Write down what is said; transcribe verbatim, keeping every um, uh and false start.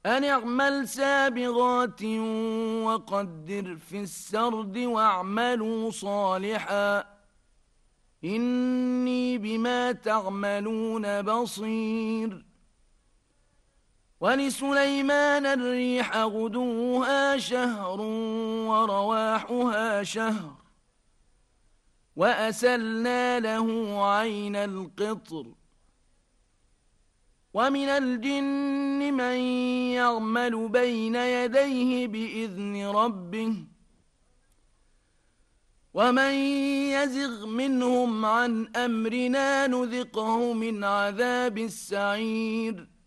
أن اعمل سابغات وقدر في السرد واعملوا صالحا إني بما تعملون بصير. ولسليمان الريح غدوها شهر ورواحها شهر وأسلنا له عين القطر. ومن الجن من يعمل بين يديه بإذن ربه ومن يزغ منهم عن أمرنا نذقه من عذاب السعير.